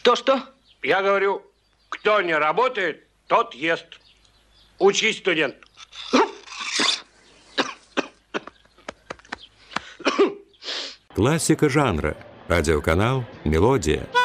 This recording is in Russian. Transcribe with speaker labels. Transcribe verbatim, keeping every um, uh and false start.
Speaker 1: Что-что?
Speaker 2: Я говорю, кто не работает, тот ест. Учись, студент.
Speaker 3: Классика жанра. Радиоканал «Мелодия».